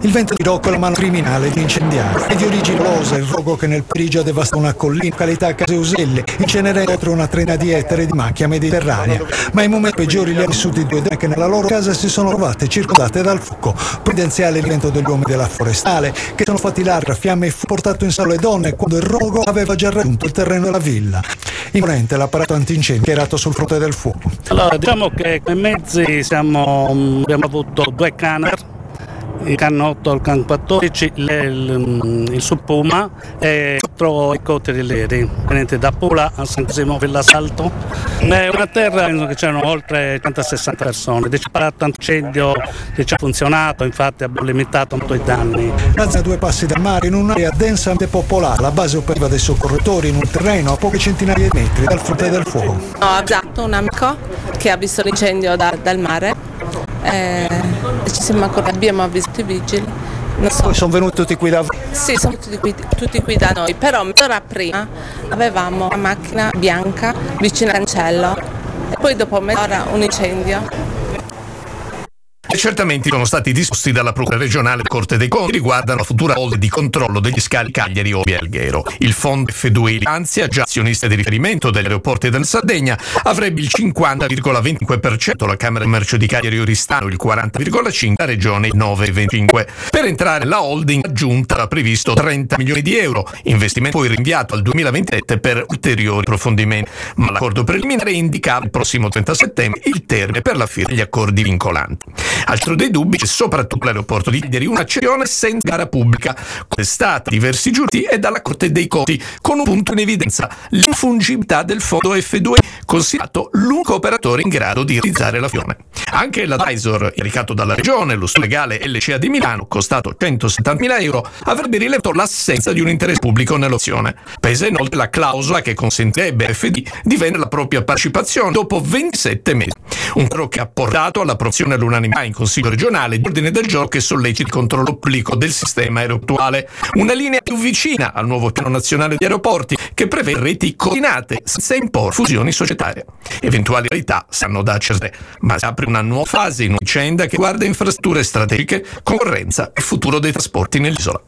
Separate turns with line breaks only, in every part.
Il vento di Rocco è la mano criminale di incendiare. È di origine losa il rogo che nel Perigio devasta una collina, località Caseuselli, incenerendo oltre una trentina di ettari di macchia mediterranea. Ma i momenti peggiori li ha vissuti due donne che nella loro casa si sono trovate circondate dal fuoco. Prudenziale il vento degli uomini della forestale, che sono fatti larga fiamme e fu portato in salvo le donne quando il rogo aveva già raggiunto il terreno della villa. Imponente l'apparato antincendio schierato sul fronte del fuoco.
Allora, diciamo che come mezzi abbiamo avuto 2 canner, il Can 8, il Can 14, il Suppuma e 4 elicotteri Leri, venenti da Pula a San Cosimo Villa Salto. È una terra che c'erano oltre 160 persone. L'apparato antincendio che ci ha funzionato, infatti abbiamo limitato molto i danni.
Grazie a 2 passi dal mare in un'area densamente popolata, la base operativa dei soccorritori in un terreno a poche centinaia di metri dal fronte del fuoco.
Ho avvisato un amico che ha visto l'incendio dal mare. Abbiamo avvisato i vigili.
Poi sono venuti tutti qui da voi?
Sì, sono tutti qui da noi, però mezz'ora prima avevamo una macchina bianca vicino al cancello e poi dopo mezz'ora un incendio.
Gli accertamenti sono stati disposti dalla Procura regionale Corte dei Conti, riguardano la futura holding di controllo degli scali Cagliari Obi Alghero. Il fondo F2 Anzia, già azionista di riferimento degli aeroporti della Sardegna, avrebbe il 50,25%, la Camera di Commercio di Cagliari Oristano il 40,5%, la Regione il 9,25%. Per entrare nella holding aggiunta era previsto 30 milioni di euro, investimento poi rinviato al 2027 per ulteriori approfondimenti, ma l'accordo preliminare indicava il prossimo 30 settembre il termine per la firma degli accordi vincolanti. Altro dei dubbi c'è soprattutto l'aeroporto di Cagliari, una cessione senza gara pubblica, contestata da diversi giuristi e dalla Corte dei Conti, con un punto in evidenza: l'infungibilità del fondo F2, considerato l'unico operatore in grado di realizzare la fione. Anche l'advisor indicato dalla Regione, lo studio legale LCA di Milano, costato 170.000 euro, avrebbe rilevato l'assenza di un interesse pubblico nell'opzione. Pesa inoltre la clausola che consentirebbe a FD di vendere la propria partecipazione dopo 27 mesi. Un quadro che ha portato all'approvazione all'unanimità in Consiglio regionale di ordine del giorno che sollecita il controllo pubblico del sistema aeroportuale. Una linea più vicina al nuovo piano nazionale di aeroporti che prevede reti coordinate senza imporre fusioni societarie. Eventuali realtà saranno da accertare, ma si apre una nuova fase in una vicenda che guarda infrastrutture strategiche, concorrenza e futuro dei trasporti nell'isola.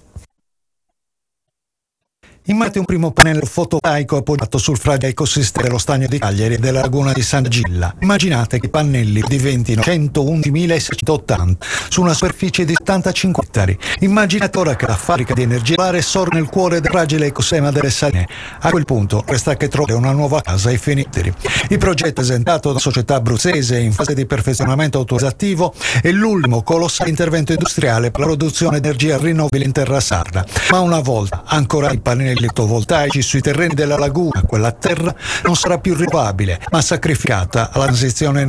Immaginate un primo pannello fotovoltaico appoggiato sul fragile ecosistema dello stagno di Cagliari e della laguna di San Gilla. Immaginate che i pannelli diventino 111.680 su una superficie di 75 ettari. Immaginate ora che la fabbrica di energia solare sorge nel cuore del fragile ecosistema delle Saline. A quel punto resta che trovare una nuova casa ai fenitteri. Il progetto presentato da società abruzzese in fase di perfezionamento autorizzativo è l'ultimo colossale intervento industriale per la produzione di energia rinnovabile in terra sarda. Ma una volta ancora i pannelli fotovoltaici sui terreni della laguna, quella terra non sarà più rinnovabile, ma sacrificata alla transizione